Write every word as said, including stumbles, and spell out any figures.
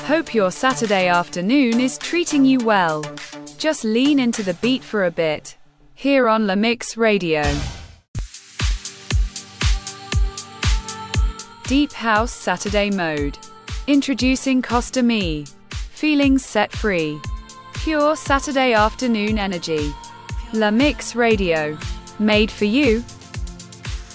Hope your Saturday afternoon is treating you well. Just lean into the beat for a bit. Here on La Mix Radio. Deep House Saturday Mode. Introducing Costa Me. Feelings set free. Pure Saturday afternoon energy. La Mix Radio. Made for you.